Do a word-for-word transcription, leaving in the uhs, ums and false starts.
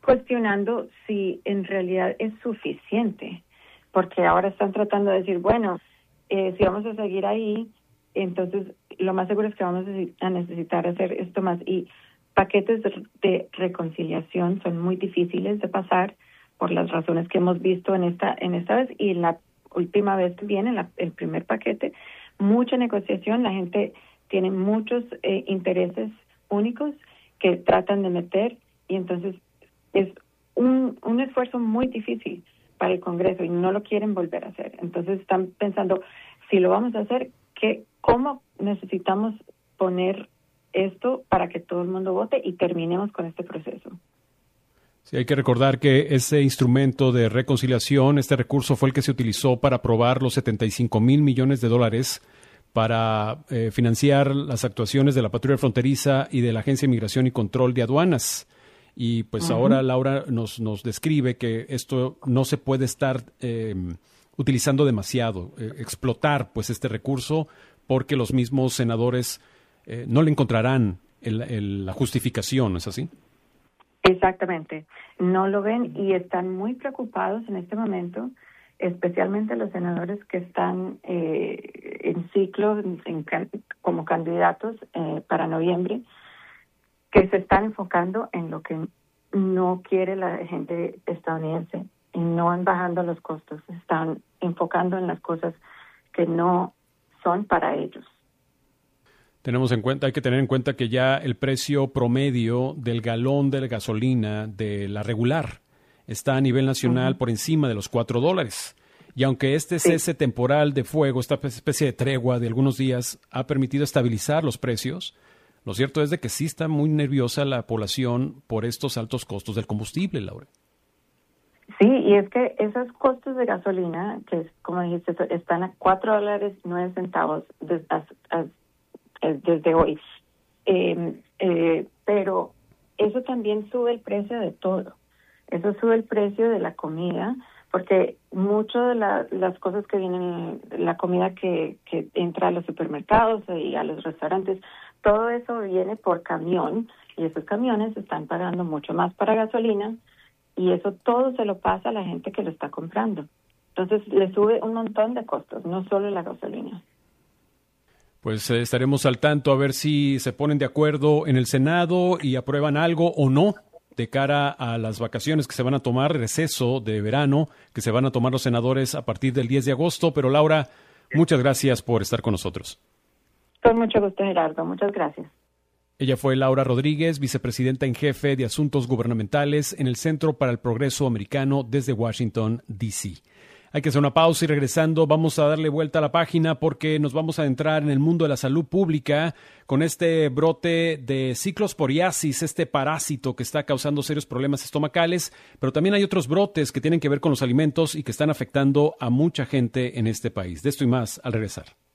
cuestionando si en realidad es suficiente, porque ahora están tratando de decir, bueno, eh, si vamos a seguir ahí, entonces lo más seguro es que vamos a necesitar hacer esto más. Y paquetes de, de reconciliación son muy difíciles de pasar por las razones que hemos visto en esta en esta vez y en la última vez también, en la, el primer paquete, mucha negociación, la gente tiene muchos eh, intereses únicos que tratan de meter y entonces es un, un esfuerzo muy difícil para el Congreso y no lo quieren volver a hacer. Entonces están pensando, si lo vamos a hacer, ¿qué, ¿cómo necesitamos poner esto para que todo el mundo vote y terminemos con este proceso? Sí, hay que recordar que ese instrumento de reconciliación, este recurso fue el que se utilizó para aprobar los setenta y cinco mil millones de dólares para eh, financiar las actuaciones de la patrulla fronteriza y de la Agencia de Migración y Control de Aduanas. Y pues uh-huh. ahora Laura nos, nos describe que esto no se puede estar eh, utilizando demasiado, eh, explotar pues este recurso porque los mismos senadores eh, no le encontrarán el, el, la justificación, ¿no es así? Exactamente, no lo ven y están muy preocupados en este momento, especialmente los senadores que están eh, en ciclo en, en, como candidatos eh, para noviembre, que se están enfocando en lo que no quiere la gente estadounidense y no en bajando los costos, se están enfocando en las cosas que no son para ellos. Tenemos en cuenta, hay que tener en cuenta que ya el precio promedio del galón de gasolina de la regular está a nivel nacional uh-huh. por encima de los cuatro dólares. Y aunque este sí. cese temporal de fuego, esta especie de tregua de algunos días, ha permitido estabilizar los precios, lo cierto es de que sí está muy nerviosa la población por estos altos costos del combustible, Laura. Sí, y es que esos costos de gasolina, que como dijiste, están a cuatro dólares nueve centavos desde, desde hoy. Eh, eh, pero eso también sube el precio de todo. Eso sube el precio de la comida, porque mucho de la, las cosas que vienen, la comida que, que entra a los supermercados y a los restaurantes, todo eso viene por camión y esos camiones están pagando mucho más para gasolina y eso todo se lo pasa a la gente que lo está comprando. Entonces le sube un montón de costos, no solo la gasolina. Pues eh, estaremos al tanto a ver si se ponen de acuerdo en el Senado y aprueban algo o no de cara a las vacaciones que se van a tomar, receso de verano, que se van a tomar los senadores a partir del diez de agosto. Pero Laura, muchas gracias por estar con nosotros. Con mucho gusto, Gerardo. Muchas gracias. Ella fue Laura Rodríguez, vicepresidenta en jefe de Asuntos Gubernamentales en el Centro para el Progreso Americano desde Washington, D C Hay que hacer una pausa y regresando vamos a darle vuelta a la página porque nos vamos a entrar en el mundo de la salud pública con este brote de ciclosporiasis, este parásito que está causando serios problemas estomacales, pero también hay otros brotes que tienen que ver con los alimentos y que están afectando a mucha gente en este país. De esto y más al regresar.